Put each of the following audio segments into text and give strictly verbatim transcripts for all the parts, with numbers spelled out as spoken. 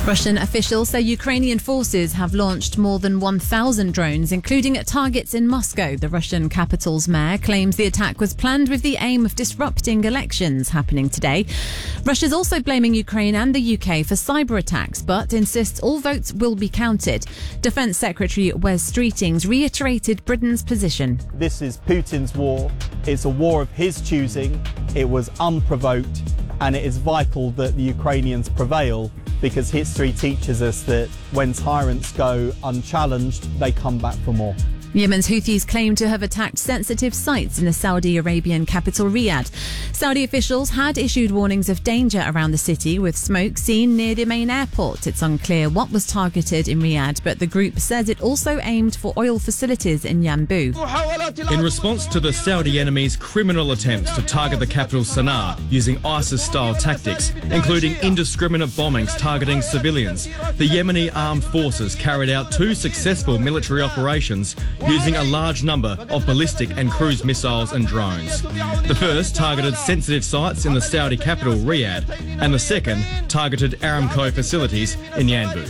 Russian officials say Ukrainian forces have launched more than one thousand drones, including at targets in Moscow. The Russian capital's mayor claims the attack was planned with the aim of disrupting elections happening today. Russia's also blaming Ukraine and the U K for cyber attacks, but insists all votes will be counted. Defence Secretary Wes Streetings reiterated Britain's position. This is Putin's war. It's a war of his choosing. It was unprovoked, and it is vital that the Ukrainians prevail, because history teaches us that when tyrants go unchallenged, they come back for more. Yemen's Houthis claim to have attacked sensitive sites in the Saudi Arabian capital Riyadh. Saudi officials had issued warnings of danger around the city, with smoke seen near the main airport. It's unclear what was targeted in Riyadh, but the group says it also aimed for oil facilities in Yanbu. In response to the Saudi enemy's criminal attempts to target the capital Sana'a using ISIS-style tactics, including indiscriminate bombings targeting civilians, the Yemeni armed forces carried out two successful military operations using a large number of ballistic and cruise missiles and drones. The first targeted sensitive sites in the Saudi capital, Riyadh, and the second targeted Aramco facilities in Yanbu.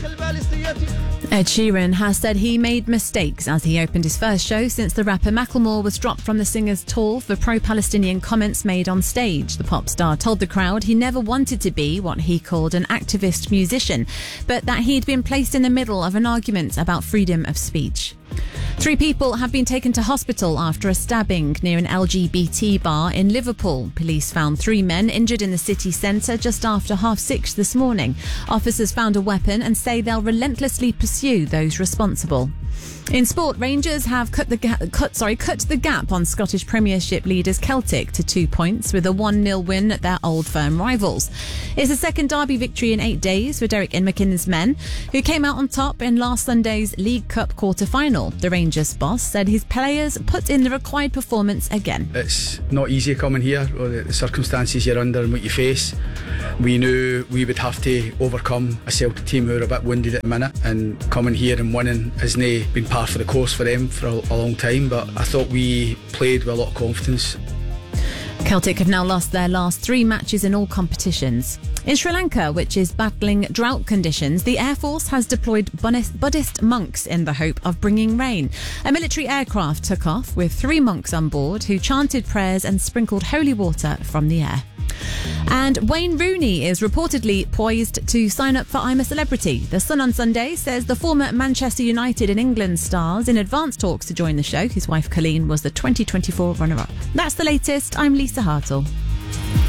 Ed Sheeran has said he made mistakes as he opened his first show since the rapper Macklemore was dropped from the singer's tour for pro-Palestinian comments made on stage. The pop star told the crowd he never wanted to be what he called an activist musician, but that he'd been placed in the middle of an argument about freedom of speech. Three people have been taken to hospital after a stabbing near an L G B T bar in Liverpool. Police found three men injured in the city centre just after half six this morning. Officers found a weapon and say they'll relentlessly pursue those responsible. In sport, Rangers have cut the, ga- cut, sorry, cut the gap on Scottish Premiership leaders Celtic to two points with a one nil win at their old firm rivals. It's the second derby victory in eight days for Derek Inmckin's men, who came out on top in last Sunday's League Cup quarter-final. The Rangers boss said his players put in the required performance again. It's not easy coming here, or the circumstances you're under and what you face. We knew we would have to overcome a Celtic team who are a bit wounded at the minute, and coming here and winning hasn't been par for the course for them for a, a long time, but I thought we played with a lot of confidence. Celtic have now lost their last three matches in all competitions. In Sri Lanka, which is battling drought conditions, the Air Force has deployed Buddhist monks in the hope of bringing rain. A military aircraft took off with three monks on board who chanted prayers and sprinkled holy water from the air. And Wayne Rooney is reportedly poised to sign up for I'm a Celebrity. The Sun on Sunday says the former Manchester United and England stars in advanced talks to join the show. His wife Colleen was the twenty twenty-four runner-up. That's the latest. I'm Lisa Hartle.